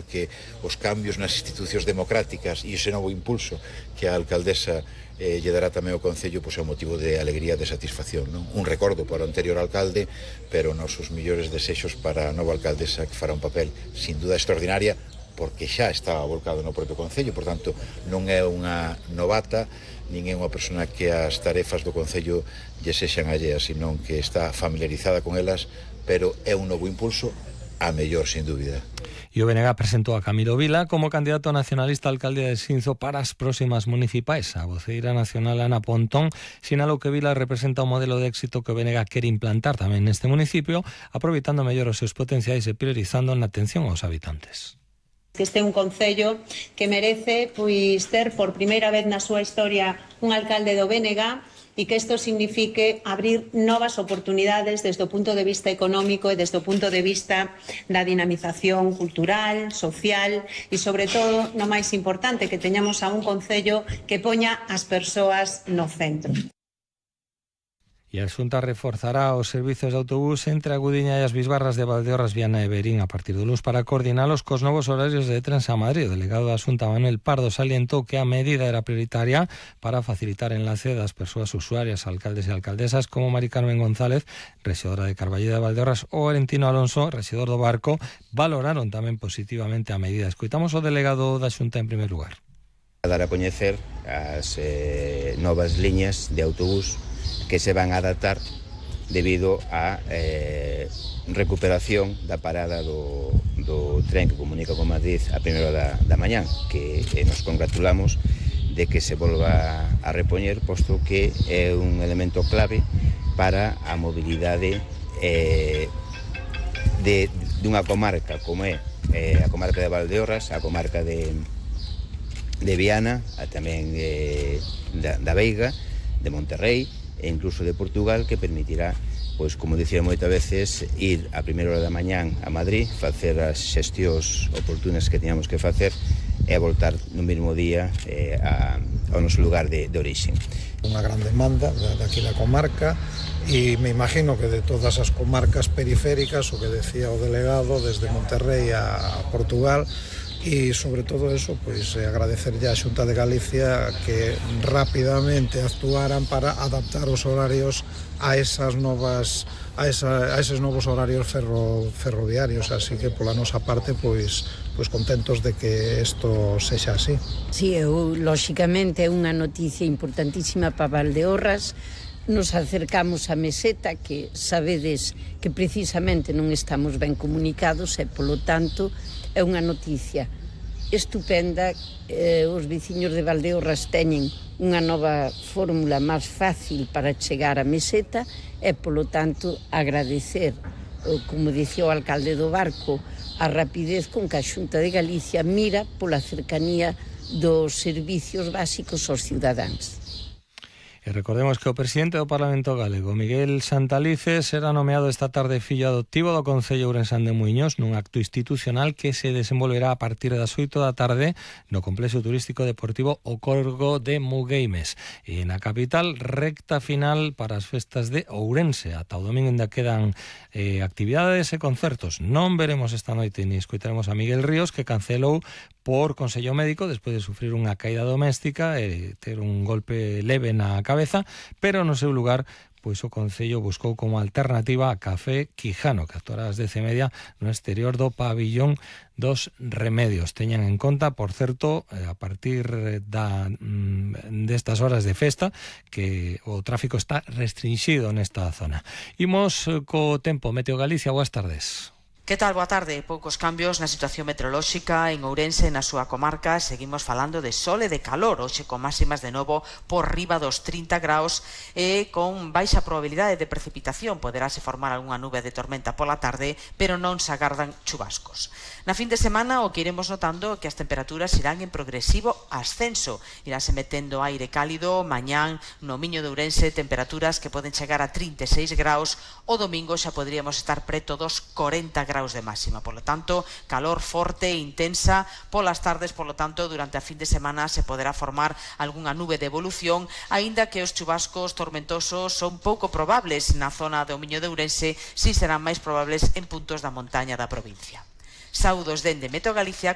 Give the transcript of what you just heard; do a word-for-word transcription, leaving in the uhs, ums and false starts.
que os cambios nas institucións democráticas e ese novo impulso que a alcaldesa eh, lle dará tamén ao Concello, pois é un motivo de alegría, de satisfacción, non? Un recordo para o anterior alcalde, pero nosos millores desexos para a nova alcaldesa, que fará un papel sin duda extraordinaria, porque xa está volcado no propio Concello, por tanto non é unha novata, nin é unha persona que as tarefas do Concello lle sexan alleas, sino que está familiarizada con elas, pero é un novo impulso a mellor, sin dúbida. E o B N G presentou a Camilo Vila como candidato nacionalista a alcalde de Xinzo para as próximas municipais. A voceira nacional Ana Pontón sinalou que Vila representa un modelo de éxito que o B N G quere implantar tamén neste municipio, aproveitando mellor os seus potenciais e priorizando na atención aos habitantes. Que este é un concello que merece pois ter por primeira vez na súa historia un alcalde do B N G e que isto signifique abrir novas oportunidades desde o punto de vista económico e desde o punto de vista da dinamización cultural, social e, sobre todo, no máis importante, que teñamos a un concello que poña as persoas no centro. E a Xunta reforzará os servizos de autobús entre a Gudiña e as Bisbarras de Valdeorras, Viana e Verín a partir do luns para coordinalos cos novos horarios de Trensa a Madrid. O delegado da Xunta, Manuel Pardo, salientou que a medida era prioritaria para facilitar enlace das persoas usuarias, alcaldes e alcaldesas como Mari Carmen González, rexedora de Carballeda de Valdeorras, ou Valentino Alonso, rexedor do Barco, valoraron tamén positivamente a medida. Escoitamos o delegado da Xunta en primer lugar. A dar a coñecer as eh, novas liñas de autobús que se van a adaptar debido á eh, recuperación da parada do, do tren que comunica con Madrid a primeira hora da, da mañán, que eh, nos congratulamos de que se volva a repoñer, posto que é un elemento clave para a mobilidade eh, de, de unha comarca como é eh, a comarca de Valdeorras, a comarca de, de Viana, a tamén eh, da, da Veiga, de Monterrey e incluso de Portugal, que permitirá, pois, como dicía moitas veces, ir a primeira hora da mañán a Madrid, facer as xestións oportunas que teníamos que facer e voltar no mesmo día eh, a, ao noso lugar de, de orixe. Unha gran demanda daqui da comarca e me imagino que de todas as comarcas periféricas, o que decía o delegado, desde Monterrey a Portugal, e sobre todo eso, pois agradecerlle á Xunta de Galicia que rapidamente actuaran para adaptar os horarios a esas novas a, esa, a eses novos horarios ferro, ferroviarios, así que pola nosa parte pois pois contentos de que isto sexa así. Si, eu, lóxicamente é unha noticia importantísima para Valdeorras. Nos acercamos a Meseta, que sabedes que precisamente non estamos ben comunicados e, polo tanto, é unha noticia estupenda. Eh, os veciños de Valdeorras teñen unha nova fórmula máis fácil para chegar a Meseta e, polo tanto, agradecer, como dicía o alcalde do Barco, a rapidez con que a Xunta de Galicia mira pola cercanía dos servicios básicos aos cidadáns. E recordemos que o presidente do Parlamento galego, Miguel Santalice, será nomeado esta tarde fillo adoptivo do Concello Ourensán de Muiños nun acto institucional que se desenvolverá a partir das oito da tarde no complexo turístico deportivo O Corgo de Mugueimes. E na capital, recta final para as festas de Ourense. Ata o domingo ainda quedan eh, actividades e concertos. Non veremos esta noite ni escoitaremos a Miguel Ríos, que cancelou por consello médico despois de sufrir unha caída doméstica e ter un golpe leve na cabeza, pero no seu lugar pois o Concello buscou como alternativa a Café Quijano, que actuará ás dez e media no exterior do pabillón dos Remedios. Teñan en conta, por certo, a partir da, destas horas de festa, que o tráfico está restringido nesta zona. Imos co tempo. Meteo Galicia, boas tardes. Que tal? Boa tarde. Poucos cambios na situación meteorolóxica en Ourense, na súa comarca. Seguimos falando de sol e de calor, hoxe con máximas de novo por riba dos trinta graus e con baixa probabilidade de precipitación. Poderase formar algunha nube de tormenta pola tarde, pero non se agardan chubascos. Na fin de semana o que iremos notando é que as temperaturas irán en progresivo ascenso. Irase metendo aire cálido, mañán no Miño de Ourense, temperaturas que poden chegar a trinta e seis graus. O domingo xa poderíamos estar preto dos corenta graus de máxima, por lo tanto, calor forte e intensa polas tardes, por lo tanto, durante a fin de semana se poderá formar algunha nube de evolución, aínda que os chubascos tormentosos son pouco probables na zona do Miño de Ourense, si serán máis probables en puntos da montaña da provincia. Saúdos dende Meteo Galicia.